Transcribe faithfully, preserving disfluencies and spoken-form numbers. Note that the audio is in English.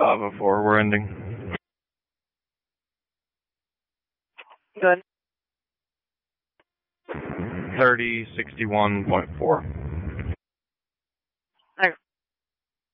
five oh four, we're ending. Good. thirty sixty-one point four.